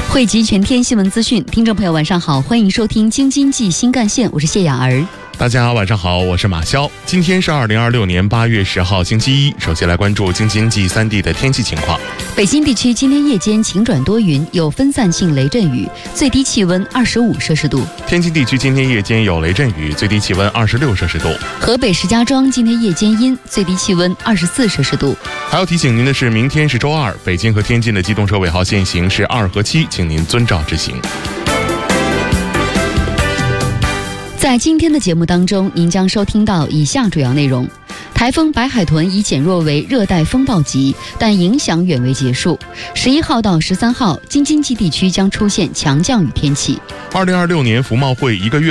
汇集全天新闻资讯，听众朋友晚上好，欢迎收听京津冀新干线，我是谢雅儿。 大家晚上好，我是马潇。今天是2026年8月10号星期一，首先来关注京津冀3地的天气情况。 北京地区今天夜间晴转多云，有分散性雷阵雨，最低气温25摄氏度。 天津地区今天夜间有雷阵雨，最低气温26摄氏度。 河北石家庄今天夜间阴，最低气温24摄氏度。 还要提醒您的是，明天是周二，北京和天津的机动车尾号限行是2和7，请您遵照执行。 在今天的节目当中，您将收听到以下主要内容：台风白海豚已减弱为热带风暴级，但影响远未结束。11号到13号，京津冀地区将出现强降雨天气。 2026年服贸会1个月